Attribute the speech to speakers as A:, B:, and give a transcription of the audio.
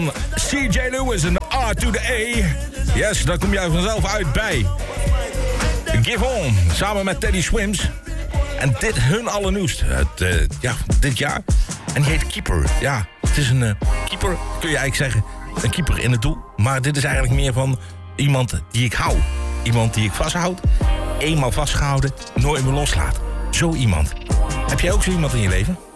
A: CJ Lewis en R to the A. Yes, daar kom jij vanzelf uit bij Give On, samen met Teddy Swims. En dit hun allernieuwst, dit jaar. En die heet Keeper. Ja, het is een keeper, kun je eigenlijk zeggen. Een keeper in het doel. Maar dit is eigenlijk meer van iemand die ik hou. Iemand die ik vasthoud. Eenmaal vastgehouden, nooit meer loslaat. Zo iemand. Heb jij ook zo iemand in je leven?